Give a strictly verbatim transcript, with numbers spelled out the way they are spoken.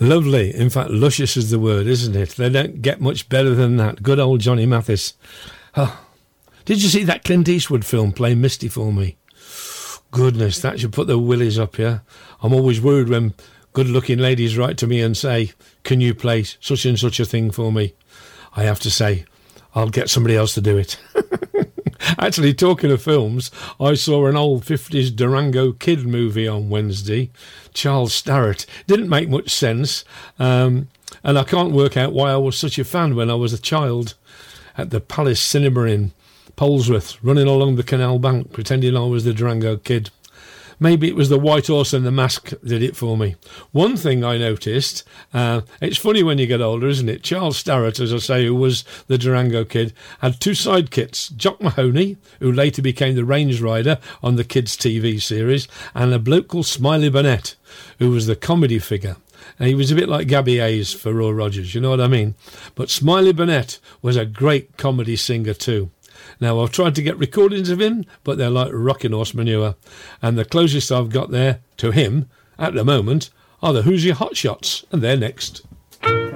Lovely. In fact, luscious is the word, isn't it? They don't get much better than that. Good old Johnny Mathis. Oh. Did you see that Clint Eastwood film, Play Misty for Me? Goodness, that should put the willies up, yeah? I'm always worried when good-looking ladies write to me and say, can you play such and such a thing for me? I have to say, I'll get somebody else to do it. Actually, talking of films, I saw an old fifties Durango Kid movie on Wednesday. Charles Starrett. Didn't make much sense, um, and I can't work out why I was such a fan when I was a child at the Palace Cinema in Polesworth, running along the canal bank, pretending I was the Durango Kid. Maybe it was the white horse and the mask that did it for me. One thing I noticed, uh, it's funny when you get older, isn't it? Charles Starrett, as I say, who was the Durango Kid, had two sidekicks, Jock Mahoney, who later became the Range Rider on the kids' T V series, and a bloke called Smiley Burnett, who was the comedy figure. And he was a bit like Gabby Hayes for Roy Rogers, you know what I mean? But Smiley Burnett was a great comedy singer too. Now, I've tried to get recordings of him, but they're like rocking horse manure. And the closest I've got there to him, at the moment, are the Who's Your Hot Shots, and they're next.